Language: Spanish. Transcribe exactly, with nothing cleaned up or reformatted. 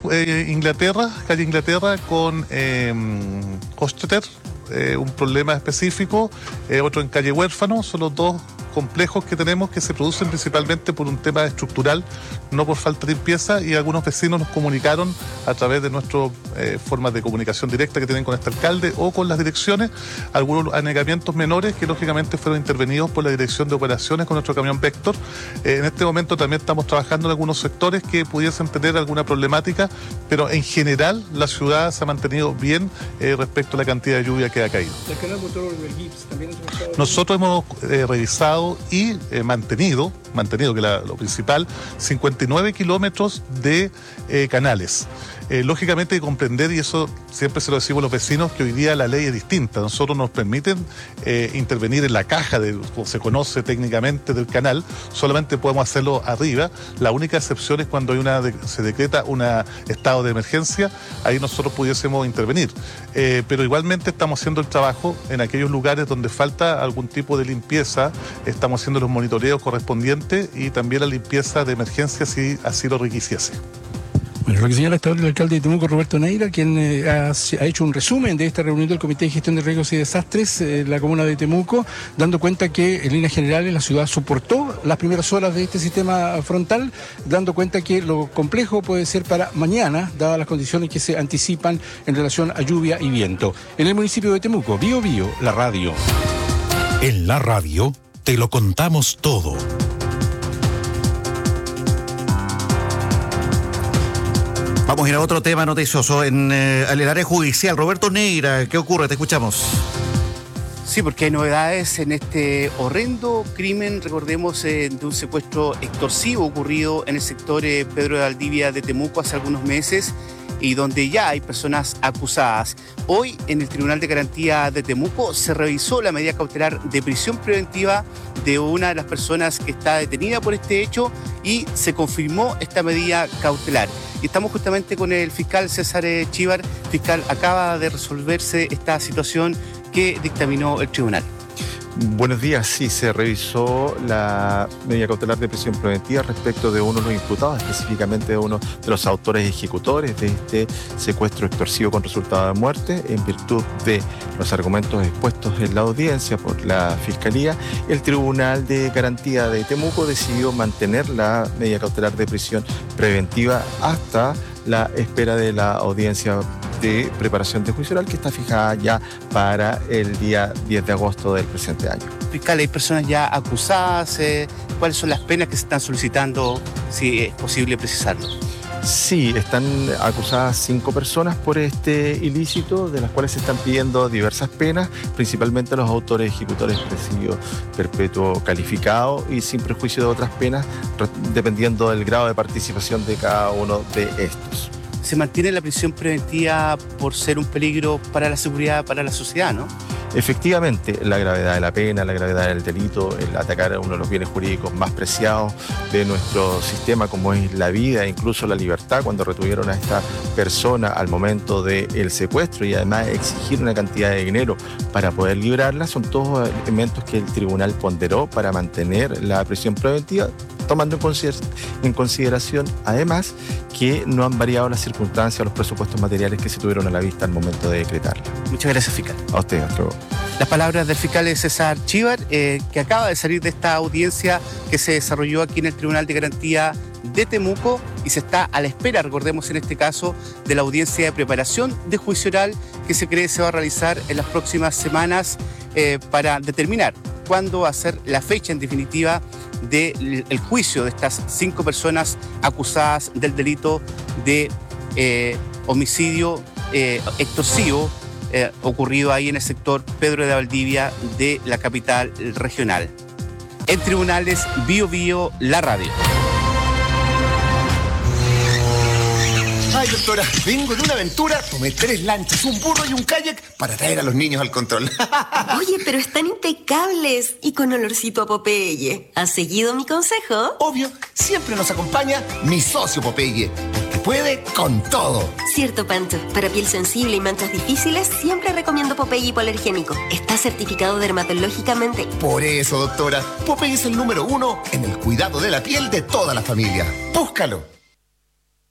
eh, Inglaterra, calle Inglaterra con eh, Hostetter, eh, un problema específico, eh, otro en calle Huérfano. Son los dos complejos que tenemos que se producen principalmente por un tema estructural, no por falta de limpieza, y algunos vecinos nos comunicaron a través de nuestras eh, formas de comunicación directa que tienen con este alcalde o con las direcciones, algunos anegamientos menores que lógicamente fueron intervenidos por la Dirección de Operaciones con nuestro camión Vector. Eh, en este momento también estamos trabajando en algunos sectores que pudiesen tener alguna problemática, pero en general la ciudad se ha mantenido bien eh, respecto a la cantidad de lluvia que ha caído. Nosotros hemos eh, revisado y eh, mantenido, mantenido que la, lo principal, cincuenta y nueve kilómetros de eh, canales. Eh, lógicamente hay que comprender, y eso siempre se lo decimos a los vecinos, que hoy día la ley es distinta. Nosotros nos permiten eh, intervenir en la caja, de, como se conoce técnicamente, del canal, solamente podemos hacerlo arriba. La única excepción es cuando hay una de, se decreta un estado de emergencia, ahí nosotros pudiésemos intervenir. Eh, pero igualmente estamos haciendo el trabajo en aquellos lugares donde falta algún tipo de limpieza, estamos haciendo los monitoreos correspondientes y también la limpieza de emergencia si así lo requisiese. Bueno, lo que señala hasta ahora el alcalde de Temuco, Roberto Neira, quien eh, ha, ha hecho un resumen de esta reunión del Comité de Gestión de Riesgos y Desastres en eh, la comuna de Temuco, dando cuenta que en líneas generales la ciudad soportó las primeras horas de este sistema frontal, dando cuenta que lo complejo puede ser para mañana, dadas las condiciones que se anticipan en relación a lluvia y viento. En el municipio de Temuco, Bío Bío, la radio. En la radio te lo contamos todo. Vamos a ir a otro tema noticioso en eh, el área judicial. Roberto Neira, ¿qué ocurre? Te escuchamos. Sí, porque hay novedades en este horrendo crimen, recordemos, eh, de un secuestro extorsivo ocurrido en el sector eh, Pedro de Valdivia de Temuco hace algunos meses, y donde ya hay personas acusadas. Hoy, en el Tribunal de Garantía de Temuco, se revisó la medida cautelar de prisión preventiva de una de las personas que está detenida por este hecho y se confirmó esta medida cautelar. Y estamos justamente con el fiscal César Chíbar. Fiscal, acaba de resolverse esta situación que dictaminó el tribunal. Buenos días. Sí, se revisó la medida cautelar de prisión preventiva respecto de uno de los imputados, específicamente de uno de los autores ejecutores de este secuestro extorsivo con resultado de muerte, en virtud de los argumentos expuestos en la audiencia por la Fiscalía. El Tribunal de Garantía de Temuco decidió mantener la medida cautelar de prisión preventiva hasta la espera de la audiencia de preparación de juicio oral, que está fijada ya para el día diez de agosto del presente año. Fiscal, ¿hay personas ya acusadas? Eh, ¿Cuáles son las penas que se están solicitando, si es posible precisarlo? Sí, están acusadas cinco personas por este ilícito, de las cuales se están pidiendo diversas penas, principalmente los autores ejecutores presidio perpetuo calificado y sin prejuicio de otras penas, dependiendo del grado de participación de cada uno de estos. Se mantiene la prisión preventiva por ser un peligro para la seguridad, para la sociedad, ¿no? Efectivamente, la gravedad de la pena, la gravedad del delito, el atacar a uno de los bienes jurídicos más preciados de nuestro sistema, como es la vida e incluso la libertad, cuando retuvieron a esta persona al momento del secuestro y además exigir una cantidad de dinero para poder librarla, son todos elementos que el tribunal ponderó para mantener la prisión preventiva, tomando en consideración, además, que no han variado las circunstancias o los presupuestos materiales que se tuvieron a la vista al momento de decretarla. Muchas gracias, fiscal. A usted, hasta luego. Las palabras del fiscal César Chíbar, eh, que acaba de salir de esta audiencia que se desarrolló aquí en el Tribunal de Garantía de Temuco y se está a la espera, recordemos en este caso, de la audiencia de preparación de juicio oral que se cree se va a realizar en las próximas semanas eh, para determinar cuándo va a ser la fecha en definitiva del juicio de estas cinco personas acusadas del delito de eh, homicidio eh, extorsivo eh, ocurrido ahí en el sector Pedro de Valdivia de la capital regional. En tribunales, Bío Bío, la radio. Ay, doctora, vengo de una aventura, tomé tres lanchas, un burro y un kayak para traer a los niños al control. Oye, pero están impecables y con olorcito a Popeye. ¿Has seguido mi consejo? Obvio, siempre nos acompaña mi socio Popeye, porque puede con todo. Cierto, Pancho. Para piel sensible y manchas difíciles, siempre recomiendo Popeye hipoalergénico. Está certificado dermatológicamente. Por eso, doctora, Popeye es el número uno en el cuidado de la piel de toda la familia. Búscalo.